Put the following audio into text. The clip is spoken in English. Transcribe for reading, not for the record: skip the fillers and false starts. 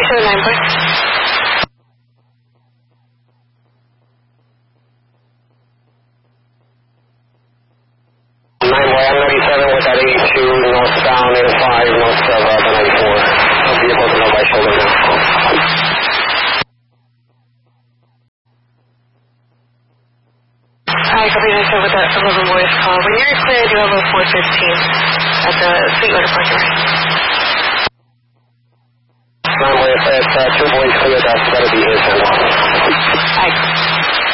show 9 points. With that 82 northbound 85 north of the 94. Vehicles in by shoulder now. Hi, copy 97 with that 11 voice call. When you're clear, do have a 415 at the Sweetwater parking lot. 9 way, it's 2 boys clear, that's got to be his handle. Hi.